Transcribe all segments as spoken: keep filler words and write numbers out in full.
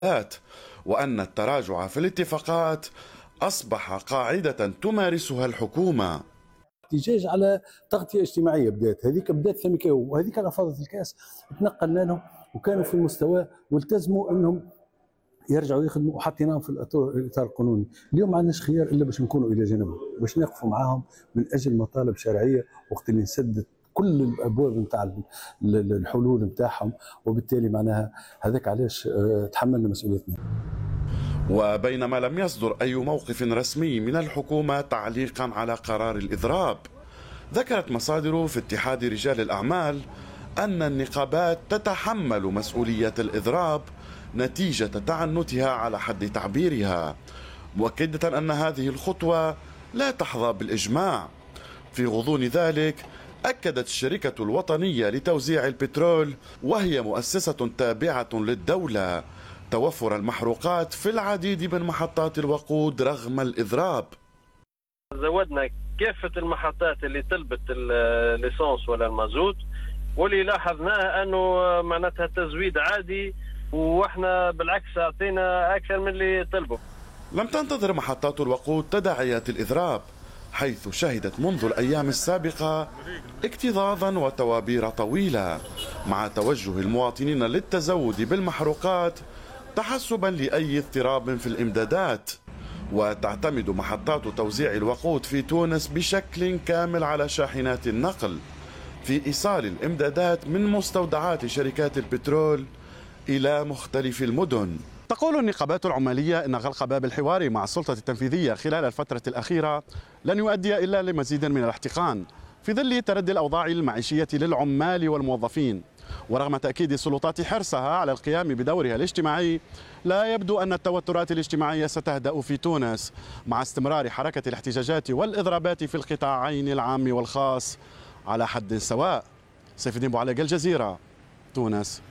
وأن التراجع في الاتفاقات أصبح قاعدة تمارسها الحكومة. احتجاج على تغطية اجتماعية بدات، هذيك بدات ثمكاو، وهذيك على فاضت الكاس تنقلنا لهم وكانوا في المستوى والتزموا انهم يرجعوا يخدموا وحطيناهم في الاطار القانوني. اليوم ما عندناش خيار الا باش نكونوا الى جانبهم، باش نقفوا معاهم من اجل مطالب شرعيه وقت اللي نسدد كل الابواب نتاع الحلول نتاعهم، وبالتالي معناها هذاك علاش تحملنا مسؤوليتنا. وبينما لم يصدر أي موقف رسمي من الحكومة تعليقا على قرار الإضراب، ذكرت مصادر في اتحاد رجال الأعمال أن النقابات تتحمل مسؤولية الإضراب نتيجة تعنتها على حد تعبيرها، مؤكدة أن هذه الخطوة لا تحظى بالإجماع. في غضون ذلك أكدت الشركة الوطنية لتوزيع البترول، وهي مؤسسة تابعة للدولة، توفر المحروقات في العديد من محطات الوقود رغم الإضراب. زودنا كافة المحطات اللي طلبت الليسانس ولا المازوت، واللي لاحظناه أنه معناتها تزويد عادي، واحنا بالعكس أعطينا أكثر من اللي طلبوا. لم تنتظر محطات الوقود تداعيات الإضراب، حيث شهدت منذ الأيام السابقة اكتظاظا وتوابير طويلة، مع توجه المواطنين للتزود بالمحروقات تحسبا لأي اضطراب في الإمدادات. وتعتمد محطات توزيع الوقود في تونس بشكل كامل على شاحنات النقل في إيصال الإمدادات من مستودعات شركات البترول إلى مختلف المدن. تقول النقابات العمالية إن غلق باب الحوار مع السلطة التنفيذية خلال الفترة الأخيرة لن يؤدي إلا لمزيد من الاحتقان في ظل تردي الأوضاع المعيشية للعمال والموظفين. ورغم تأكيد السلطات حرصها على القيام بدورها الاجتماعي، لا يبدو أن التوترات الاجتماعية ستهدأ في تونس مع استمرار حركة الاحتجاجات والإضرابات في القطاعين العام والخاص على حد سواء. سيف الدين بوعليق، الجزيرة، تونس.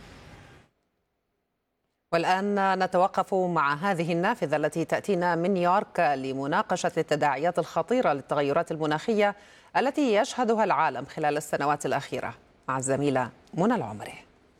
والآن نتوقف مع هذه النافذة التي تأتينا من نيويورك لمناقشة التداعيات الخطيرة للتغيرات المناخية التي يشهدها العالم خلال السنوات الأخيرة مع الزميلة منى العمري.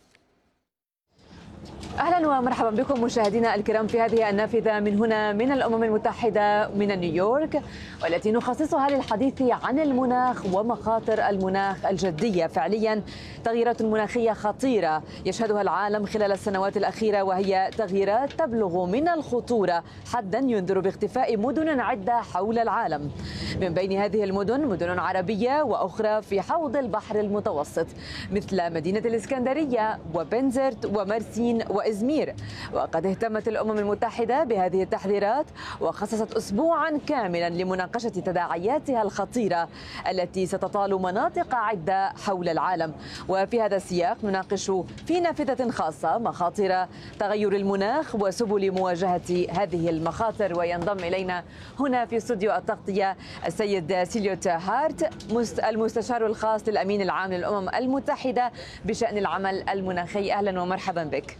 أهلا ومرحبا بكم مشاهدينا الكرام في هذه النافذة من هنا من الأمم المتحدة من نيويورك، والتي نخصصها للحديث عن المناخ ومخاطر المناخ الجدية. فعليا تغييرات مناخية خطيرة يشهدها العالم خلال السنوات الأخيرة، وهي تغييرات تبلغ من الخطورة حدا ينذر باختفاء مدن عدة حول العالم. من بين هذه المدن مدن عربية وأخرى في حوض البحر المتوسط، مثل مدينة الإسكندرية وبنزرت ومرسين وإزمير. وقد اهتمت الأمم المتحدة بهذه التحذيرات وخصصت أسبوعا كاملا لمناقشة تداعياتها الخطيرة التي ستطال مناطق عدة حول العالم. وفي هذا السياق نناقش في نافذة خاصة مخاطر تغير المناخ وسبل مواجهة هذه المخاطر. وينضم إلينا هنا في استوديو التغطية السيد سيليوت هارت، المستشار الخاص للأمين العام للأمم المتحدة بشأن العمل المناخي. أهلا ومرحبا بك.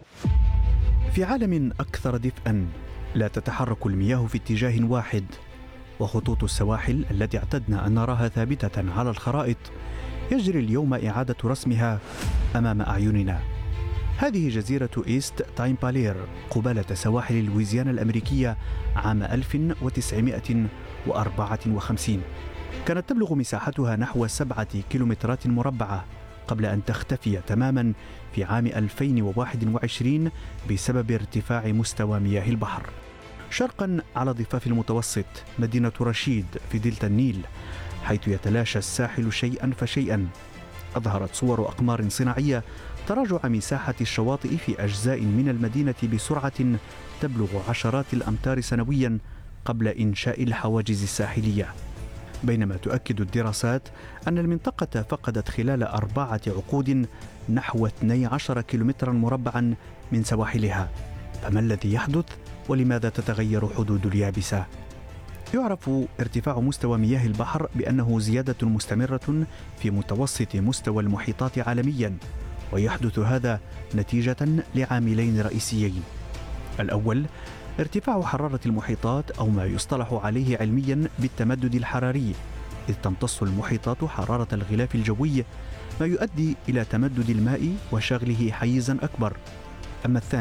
في عالم أكثر دفئا لا تتحرك المياه في اتجاه واحد، وخطوط السواحل التي اعتدنا أن نراها ثابتة على الخرائط يجري اليوم إعادة رسمها أمام أعيننا. هذه جزيرة إيست تايمبالير قبالة سواحل لويزيانا الأمريكية عام ألف وتسعمائة وأربعة وخمسين. كانت تبلغ مساحتها نحو سبعة كيلومترات مربعة قبل أن تختفي تماما في عام ألفين وواحد وعشرين بسبب ارتفاع مستوى مياه البحر. شرقا على ضفاف المتوسط مدينة رشيد في دلتا النيل، حيث يتلاشى الساحل شيئا فشيئا. أظهرت صور أقمار صناعية تراجع مساحة الشواطئ في أجزاء من المدينة بسرعة تبلغ عشرات الأمتار سنويا قبل إنشاء الحواجز الساحلية. بينما تؤكد الدراسات أن المنطقة فقدت خلال أربعة عقود نحو اثني عشر كيلومترا مربعا من سواحلها. فما الذي يحدث ولماذا تتغير حدود اليابسة؟ يعرف ارتفاع مستوى مياه البحر بأنه زيادة مستمرة في متوسط مستوى المحيطات عالميا، ويحدث هذا نتيجة لعاملين رئيسيين. الأول ارتفاع حرارة المحيطات، أو ما يصطلح عليه علميا بالتمدد الحراري، إذ تمتص المحيطات حرارة الغلاف الجوي، ما يؤدي إلى تمدد الماء وشغله حيزا أكبر. أما الثاني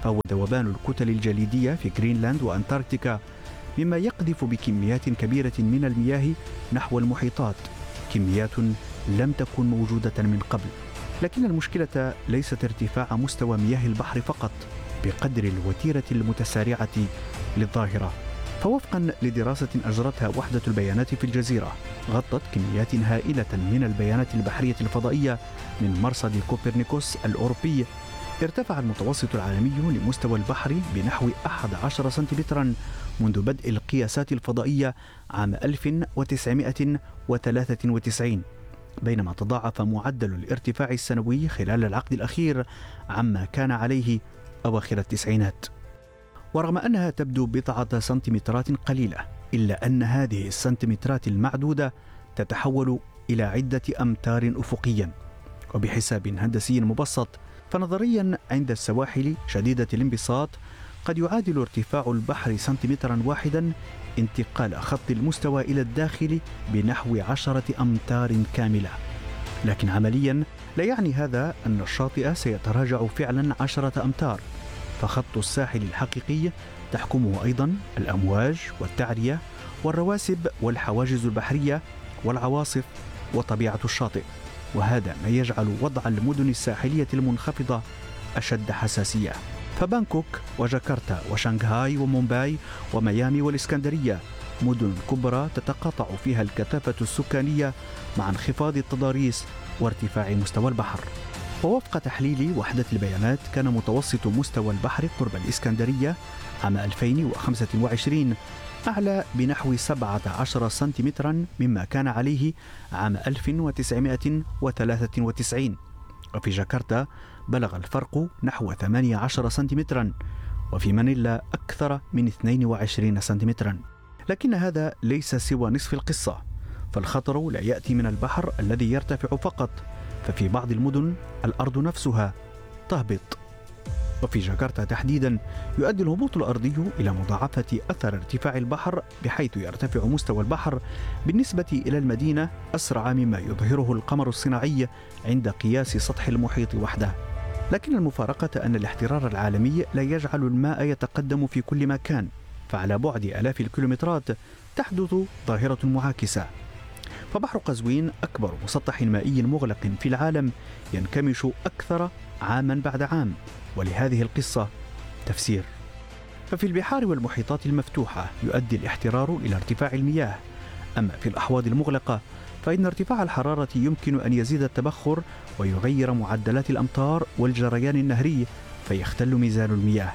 فهو ذوبان الكتل الجليدية في جرينلاند وأنتاركتيكا، مما يقذف بكميات كبيرة من المياه نحو المحيطات، كميات لم تكن موجودة من قبل. لكن المشكلة ليست ارتفاع مستوى مياه البحر فقط بقدر الوتيرة المتسارعة للظاهرة. فوفقا لدراسة أجرتها وحدة البيانات في الجزيرة، غطت كميات هائلة من البيانات البحرية الفضائية من مرصد كوبرنيكوس الأوروبي، ارتفع المتوسط العالمي لمستوى البحر بنحو أحد عشر سنتيمترا منذ بدء القياسات الفضائية عام ألف وتسعمائة وثلاثة وتسعين، بينما تضاعف معدل الارتفاع السنوي خلال العقد الأخير عما كان عليه أواخر التسعينات. ورغم أنها تبدو بضعة سنتيمترات قليلة، إلا أن هذه السنتيمترات المعدودة تتحول إلى عدة أمتار أفقيا. وبحساب هندسي مبسط، فنظريا عند السواحل شديدة الانبساط قد يعادل ارتفاع البحر سنتيمترا واحدا انتقال خط المستوى إلى الداخل بنحو عشرة أمتار كاملة. لكن عمليا لا يعني هذا أن الشاطئ سيتراجع فعلا عشرة أمتار، فخط الساحل الحقيقي تحكمه أيضا الأمواج والتعرية والرواسب والحواجز البحرية والعواصف وطبيعة الشاطئ، وهذا ما يجعل وضع المدن الساحلية المنخفضة أشد حساسية. فبانكوك وجاكرتا وشنغهاي ومومباي وميامي والإسكندرية مدن كبرى تتقاطع فيها الكثافة السكانية مع انخفاض التضاريس وارتفاع مستوى البحر. ووفق تحليل وحدة البيانات، كان متوسط مستوى البحر قرب الإسكندرية عام ألفين وخمسة وعشرين أعلى بنحو سبعة عشر سنتيمترا مما كان عليه عام ألف وتسعمائة وثلاثة وتسعين، وفي جاكرتا بلغ الفرق نحو ثمانية عشر سنتيمترا، وفي مانيلا أكثر من اثنين وعشرين سنتيمترا. لكن هذا ليس سوى نصف القصة، فالخطر لا يأتي من البحر الذي يرتفع فقط، ففي بعض المدن الأرض نفسها تهبط. وفي جاكرتا تحديدا يؤدي الهبوط الأرضي إلى مضاعفة أثر ارتفاع البحر، بحيث يرتفع مستوى البحر بالنسبة إلى المدينة أسرع مما يظهره القمر الصناعي عند قياس سطح المحيط وحده. لكن المفارقة أن الاحترار العالمي لا يجعل الماء يتقدم في كل مكان، فعلى بعد آلاف الكيلومترات تحدث ظاهرة معاكسة. فبحر قزوين أكبر مسطح مائي مغلق في العالم ينكمش أكثر عاما بعد عام، ولهذه القصة تفسير. ففي البحار والمحيطات المفتوحة يؤدي الاحترار إلى ارتفاع المياه، أما في الأحواض المغلقة فإن ارتفاع الحرارة يمكن أن يزيد التبخر ويغير معدلات الأمطار والجريان النهري، فيختل ميزان المياه.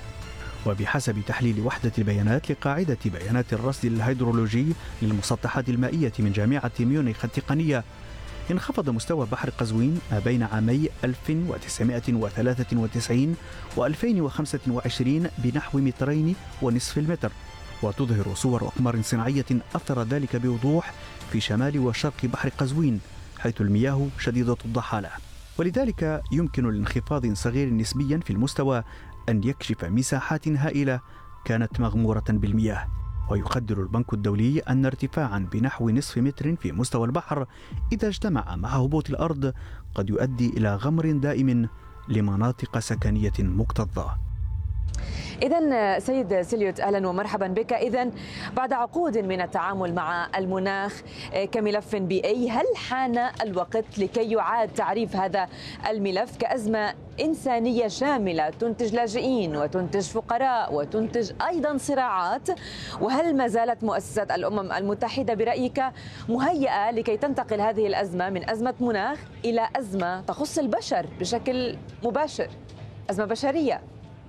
وبحسب تحليل وحدة البيانات لقاعدة بيانات الرصد الهيدرولوجي للمسطحات المائية من جامعة ميونخ التقنية، انخفض مستوى بحر قزوين ما بين عامي ألف وتسعمائة وثلاثة وتسعين و ألفين وخمسة وعشرين بنحو مترين ونصف المتر، وتظهر صور أقمار صناعية أثر ذلك بوضوح في شمال وشرق بحر قزوين، حيث المياه شديدة الضحالة. ولذلك يمكن لانخفاض صغير نسبيا في المستوى أن يكشف مساحات هائلة كانت مغمورة بالمياه. ويقدر البنك الدولي أن ارتفاعا بنحو نصف متر في مستوى البحر إذا اجتمع مع هبوط الأرض قد يؤدي إلى غمر دائم لمناطق سكنية مكتظة. إذن سيد سيليوت، أهلا ومرحبا بك. إذن بعد عقود من التعامل مع المناخ كملف بيئي، هل حان الوقت لكي يعاد تعريف هذا الملف كأزمة إنسانية شاملة تنتج لاجئين وتنتج فقراء وتنتج أيضا صراعات؟ وهل ما زالت مؤسسة الأمم المتحدة برأيك مهيئة لكي تنتقل هذه الأزمة من أزمة مناخ إلى أزمة تخص البشر بشكل مباشر، أزمة بشرية؟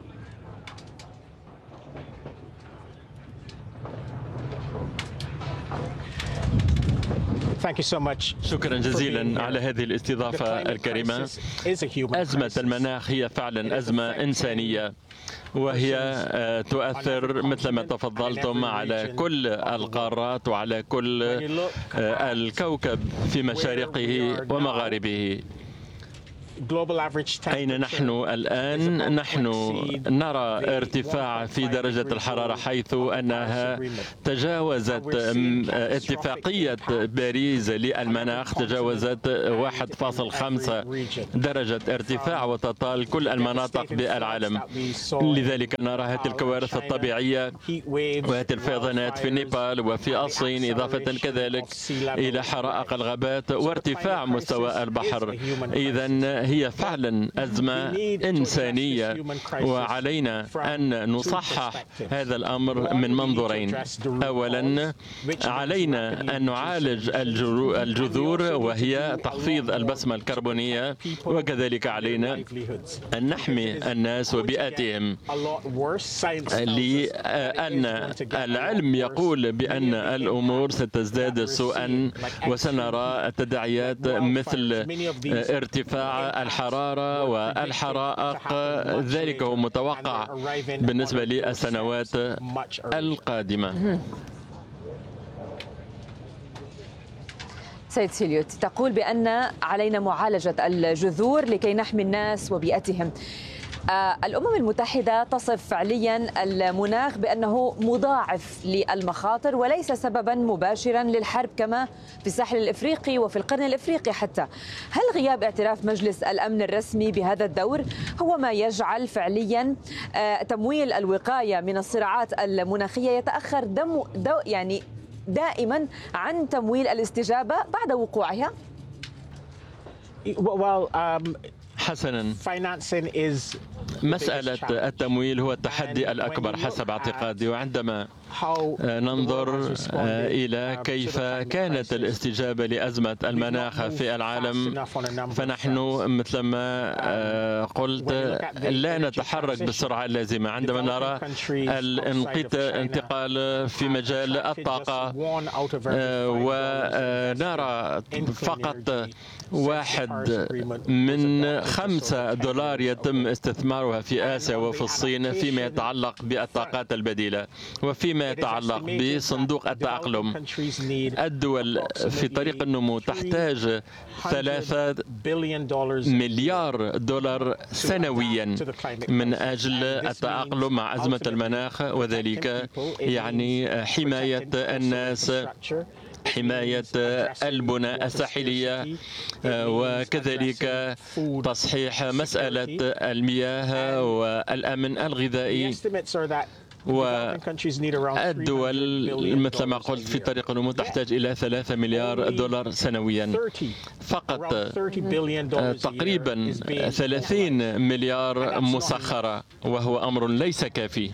شكرا جزيلا على هذه الاستضافة الكريمة. أزمة المناخ هي فعلا أزمة إنسانية، وهي تؤثر مثل ما تفضلتم على كل القارات وعلى كل الكوكب في مشارقه ومغاربه. أين نحن الآن؟ نحن نرى ارتفاع في درجة الحرارة حيث أنها تجاوزت اتفاقية باريس للمناخ، تجاوزت واحد فاصلة خمسة درجة ارتفاع وتطال كل المناطق بالعالم. لذلك نرى هذه الكوارث الطبيعية وهذه الفيضانات في نيبال وفي الصين، إضافة كذلك إلى حرائق الغابات وارتفاع مستوى البحر. إذن هي فعلا أزمة إنسانية، وعلينا أن نصحح هذا الأمر من منظورين. أولا، علينا أن نعالج الجذور وهي تخفيض البسمة الكربونية، وكذلك علينا أن نحمي الناس وبيئتهم، لأن العلم يقول بأن الأمور ستزداد سوءا وسنرى تداعيات مثل ارتفاع الحرارة والحرائق. ذلك هو متوقع بالنسبة للسنوات القادمة. سيد سيليوت، تقول بأن علينا معالجة الجذور لكي نحمي الناس وبيئتهم. الأمم المتحدة تصف فعليا المناخ بأنه مضاعف للمخاطر وليس سببا مباشرا للحرب كما في الساحل الإفريقي وفي القرن الإفريقي حتى. هل غياب اعتراف مجلس الأمن الرسمي بهذا الدور هو ما يجعل فعليا تمويل الوقاية من الصراعات المناخية يتأخر دم دو يعني دائما عن تمويل الاستجابة بعد وقوعها؟ حسنا، مسألة التمويل هو التحدي الأكبر حسب اعتقادي. وعندما ننظر إلى كيف كانت الاستجابة لأزمة المناخ في العالم، فنحن مثلما قلت لا نتحرك بالسرعة اللازمة. عندما نرى الانتقال في مجال الطاقة ونرى فقط واحد من خمسة دولار يتم استثمارها في آسيا وفي الصين فيما يتعلق بالطاقات البديلة وفيما يتعلق بصندوق التأقلم. الدول في طريق النمو تحتاج ثلاثة مليار دولار سنويا من أجل التأقلم مع أزمة المناخ، وذلك يعني حماية الناس، حماية البنى الساحلية، وكذلك تصحيح مسألة المياه والأمن الغذائي. والدول مثل ما قلت في طريق النمو تحتاج إلى ثلاثة مليار دولار سنويا. فقط تقريبا ثلاثين مليار مسخرة، وهو أمر ليس كافي.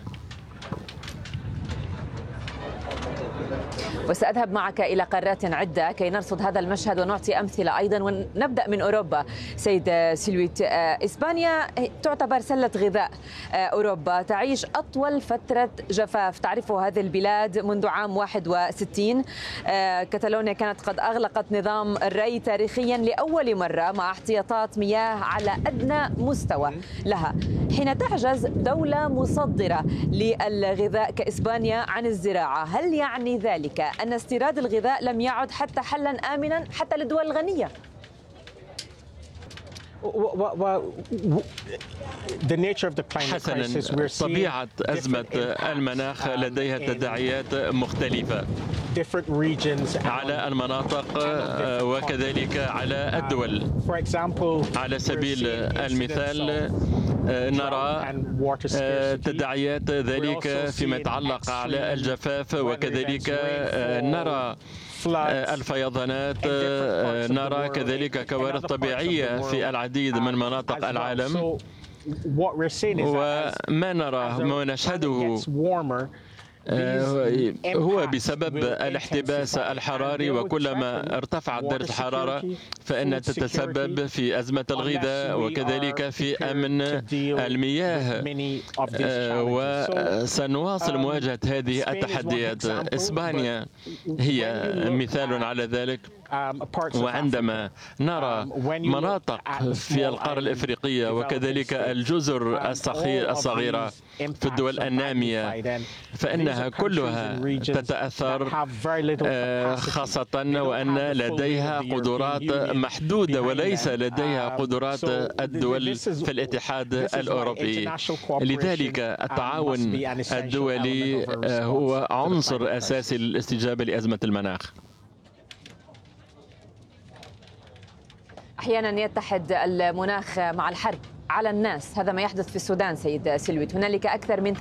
وسأذهب معك إلى قارات عدة كي نرصد هذا المشهد ونعطي أمثلة أيضا، ونبدأ من أوروبا. سيد سيلويت، إسبانيا تعتبر سلة غذاء أوروبا، تعيش أطول فترة جفاف تعرفه هذه البلاد منذ عام واحد وستين. كتالونيا كانت قد أغلقت نظام الري تاريخيا لأول مرة مع احتياطات مياه على أدنى مستوى لها. حين تعجز دولة مصدرة للغذاء كإسبانيا عن الزراعة، هل يعني ذلك أن استيراد الغذاء لم يعد حتى حلا آمنا حتى للدول الغنية؟ حسنا، طبيعة أزمة المناخ لديها تداعيات مختلفة على المناطق وكذلك على الدول. على سبيل المثال نرى تداعيات ذلك فيما يتعلق على الجفاف، وكذلك نرى الفيضانات، نرى كذلك كوارث طبيعية في العديد من مناطق العالم. وما نرى ما نشهده هو بسبب الاحتباس الحراري، وكلما ارتفعت درجة الحرارة فإنها تتسبب في أزمة الغذاء وكذلك في أمن المياه، وسنواصل مواجهة هذه التحديات. إسبانيا هي مثال على ذلك. وعندما نرى مناطق في القارة الإفريقية وكذلك الجزر الصغيرة في الدول النامية فإنها كلها تتأثر، خاصة وأن لديها قدرات محدودة وليس لديها قدرات الدول في الاتحاد الأوروبي. لذلك التعاون الدولي هو عنصر أساسي للاستجابة لأزمة المناخ. أحيانا يتحد المناخ مع الحرب على الناس، هذا ما يحدث في السودان سيد سلويت. هنالك أكثر من